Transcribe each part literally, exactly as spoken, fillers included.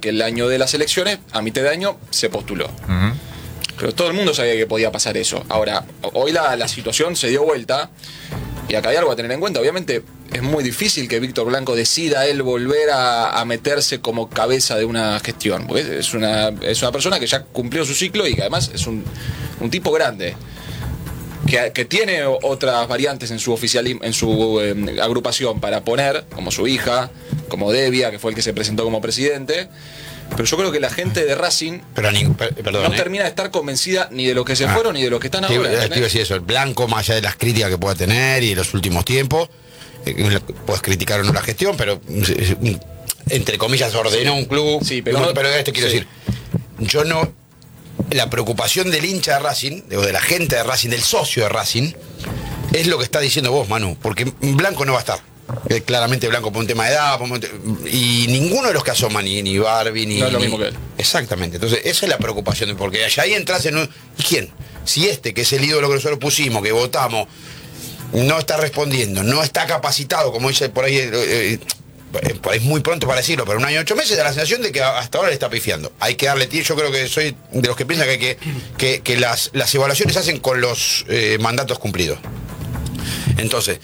que el año de las elecciones, a mitad de año, se postuló. Uh-huh. Pero todo el mundo sabía que podía pasar eso. Ahora, hoy la, la situación se dio vuelta, y acá hay algo a tener en cuenta. Obviamente es muy difícil que Víctor Blanco decida él volver a, a meterse como cabeza de una gestión, porque es una, es una persona que ya cumplió su ciclo y que además es un, un tipo grande. Que, que tiene otras variantes en su oficialismo, en su eh, agrupación para poner, como su hija, como Devia, que fue el que se presentó como presidente. Pero yo creo que la gente de Racing pero ni, per, perdón, no eh. termina de estar convencida ni de lo que se ah. fueron ni de lo que están te, ahora. Te iba a decir eso, el Blanco, más allá de las críticas que pueda tener y de los últimos tiempos, eh, puedes criticar o no la gestión, pero entre comillas ordenó sí. un club. Sí, pero, no, no, pero esto quiero sí. decir, yo no... La preocupación del hincha de Racing, o de la gente de Racing, del socio de Racing, es lo que está diciendo vos, Manu, porque Blanco no va a estar. Eh, claramente Blanco por un tema de edad, por un tema de... y ninguno de los que asoman, ni, ni Barbie, ni... No es lo ni... mismo que él. Exactamente, entonces esa es la preocupación, porque allá ahí entras en un... ¿Y quién? Si este, que es el ídolo que nosotros pusimos, que votamos, no está respondiendo, no está capacitado, como dice por ahí... Eh, es muy pronto para decirlo, pero un año y ocho meses da la sensación de que hasta ahora le está pifiando. Hay que darle tiro. Yo creo que soy de los que piensan que, hay que, que, que las, las evaluaciones se hacen con los eh, mandatos cumplidos. Entonces,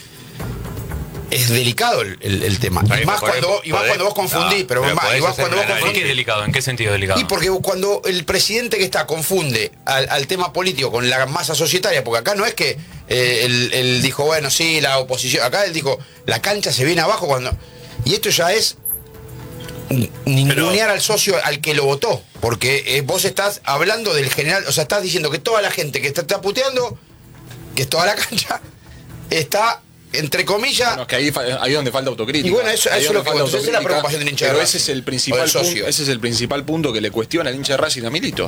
es delicado el, el, el tema. Y más, cuando, vos, y más cuando vos confundís, no, pero, pero más, y más cuando vos confundís. ¿Por qué es delicado? ¿En qué sentido es delicado? Y porque cuando el presidente que está confunde al, al tema político con la masa societaria, porque acá no es que eh, él, él dijo, bueno, sí, la oposición, acá él dijo, la cancha se viene abajo cuando... Y esto ya es ningunear al socio al que lo votó, porque eh, vos estás hablando del general, o sea, estás diciendo que toda la gente que está, está puteando, que es toda la cancha, está, entre comillas... Bueno, es que ahí, ahí es donde falta autocrítica. Y bueno, eso, eso es lo que esa es la preocupación del hincha de Pero Racing, ese es el principal punto, ese es el principal punto que le cuestiona al hincha de Racing a Milito.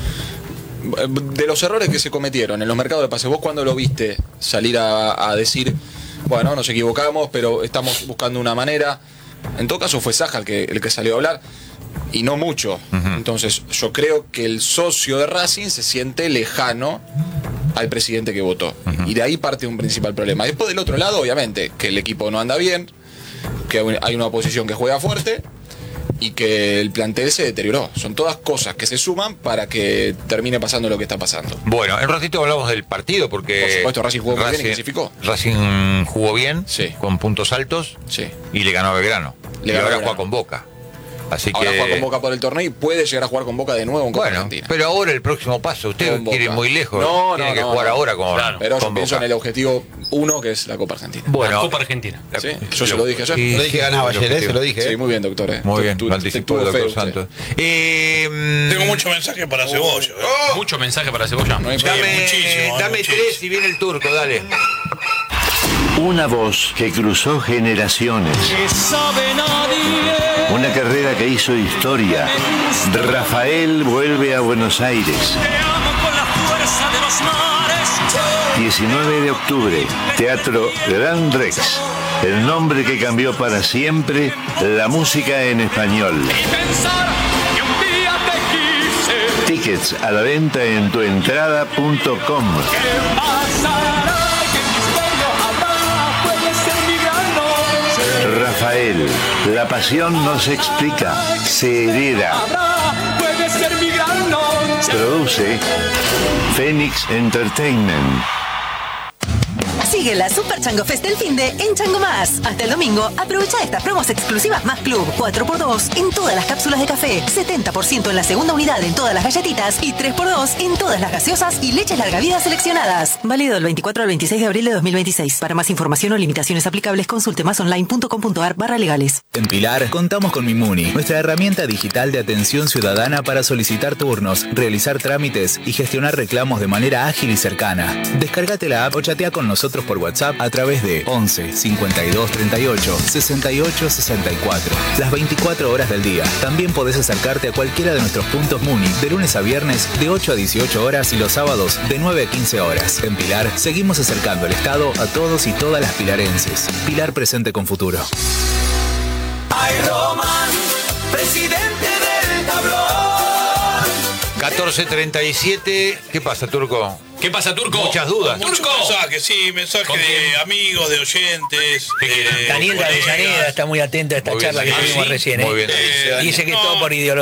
De los errores que se cometieron en los mercados de pases, vos cuando lo viste salir a, a decir... Bueno, nos equivocamos, pero estamos buscando una manera. En todo caso fue Saja el que, el que salió a hablar, y no mucho. Uh-huh. Entonces yo creo que el socio de Racing se siente lejano al presidente que votó. Uh-huh. Y de ahí parte un principal problema. Después del otro lado, obviamente, que el equipo no anda bien, que hay una oposición que juega fuerte y que el plantel se deterioró. Son todas cosas que se suman para que termine pasando lo que está pasando. Bueno, en un ratito hablamos del partido, porque... Por supuesto, Racing jugó Racing, bien y clasificó. Racing jugó bien, sí. con puntos altos, sí. y le ganó a Belgrano. Le y ahora juega con Boca. Así ahora que... juega con Boca por el torneo y puede llegar a jugar con Boca de nuevo en Copa bueno, Argentina. Pero ahora el próximo paso, usted quiere ir muy lejos. No, Tiene no, que no, jugar no. ahora con, claro. Pero con yo pienso Boca. en el objetivo uno, que es la Copa Argentina. Bueno, la Copa Argentina. Sí, yo se lo dije ayer. Sí, lo dije que ganaba ayer, ¿eh? Se lo dije. Sí, muy bien, doctor. Eh. Muy bien, tú, lo anticipó el doctor Santos. Eh, Tengo mucho mensaje para Cebolla. Oh, mucho mensaje para Cebolla. No hay sí, dame muchísimo, dame muchísimo. tres y viene el turco, dale. Una voz que cruzó generaciones. Una carrera que hizo historia. Rafael vuelve a Buenos Aires. diecinueve de octubre, Teatro Gran Rex. El nombre que cambió para siempre la música en español. Tickets a la venta en tuentrada punto com. Rafael, la pasión no se explica, se hereda. Produce Phoenix Entertainment. Sigue la Super Chango Fest del finde en Chango Más. Hasta el domingo, aprovecha estas promos exclusivas Más Club. cuatro por dos en todas las cápsulas de café, setenta por ciento en la segunda unidad en todas las galletitas y tres por dos en todas las gaseosas y leches larga vida seleccionadas. Válido del veinticuatro al veintiséis de abril de dos mil veintiséis. Para más información o limitaciones aplicables, consulte másonline punto com punto ar barra legales. En Pilar contamos con Mimuni, nuestra herramienta digital de atención ciudadana para solicitar turnos, realizar trámites y gestionar reclamos de manera ágil y cercana. Descárgate la app o chatea con nosotros por WhatsApp a través de once cincuenta y dos treinta y ocho sesenta y ocho sesenta y cuatro. Las veinticuatro horas del día. También podés acercarte a cualquiera de nuestros puntos Muni de lunes a viernes de ocho a dieciocho horas y los sábados de nueve a quince horas. En Pilar seguimos acercando el Estado a todos y todas las pilarenses. Pilar presente con futuro. Ay, Román, presidente del tablón. catorce treinta y siete. ¿Qué pasa, Turco? ¿Qué pasa, Turco? Muchas dudas. Muchos mensajes, sí, mensajes de amigos, de oyentes. Eh, Daniel de Avellaneda está muy atenta a esta muy charla bien, que sí, tuvimos sí, recién. muy ¿eh? bien. Eh, Dice que no, es todo por ideología.